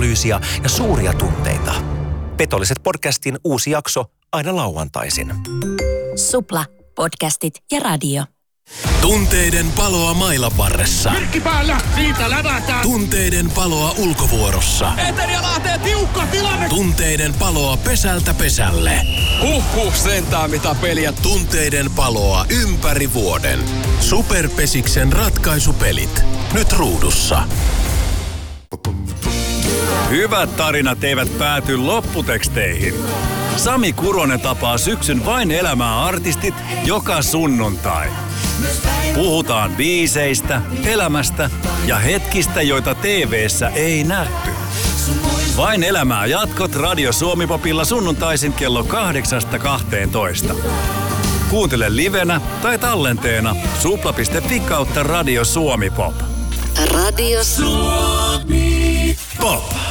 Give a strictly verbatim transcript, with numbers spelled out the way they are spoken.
analyysiä ja suuria tunteita. Petolliset podcastin uusi jakso aina lauantaisin. Supla, podcastit ja radio. Tunteiden paloa mailanvarressa. Merkki päällä, siitä lävätään. Tunteiden paloa ulkovuorossa. Eteri ja Lahteen tiukka tilanne. Tunteiden paloa pesältä pesälle. Huhhuh, sentään mitä peliä. Tunteiden paloa ympäri vuoden. Superpesiksen ratkaisupelit. Nyt ruudussa. Hyvät tarinat eivät pääty lopputeksteihin. Sami Kuronen tapaa syksyn Vain elämää -artistit joka sunnuntai. Puhutaan biiseistä, elämästä ja hetkistä, joita T V:ssä ei nähty. Vain elämää -jatkot Radio Suomi-popilla sunnuntaisin kello kahdeksasta kahteentoista. Kuuntele livenä tai tallenteena supla piste fi kautta Radio Suomi Pop. Radio Suomi Pop.